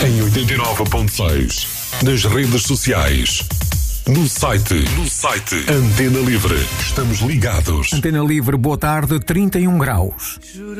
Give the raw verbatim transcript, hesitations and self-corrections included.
Em oitenta e nove ponto seis. Nas redes sociais. No site. No site. Antena Livre. Estamos ligados. Antena Livre, boa tarde, trinta e um graus.